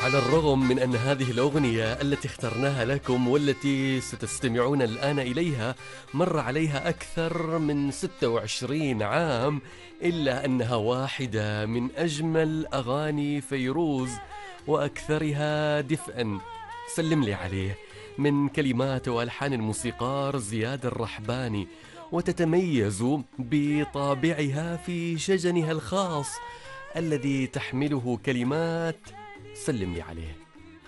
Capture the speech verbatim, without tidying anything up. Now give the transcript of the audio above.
على الرغم من أن هذه الأغنية التي اخترناها لكم والتي ستستمعون الآن إليها مر عليها أكثر من ستة وعشرين عام، إلا أنها واحدة من أجمل أغاني فيروز وأكثرها دفئا. سلم لي عليه، من كلمات وألحان الموسيقار زياد الرحباني، وتتميز بطابعها في شجنها الخاص الذي تحمله كلمات سلم لي عليه.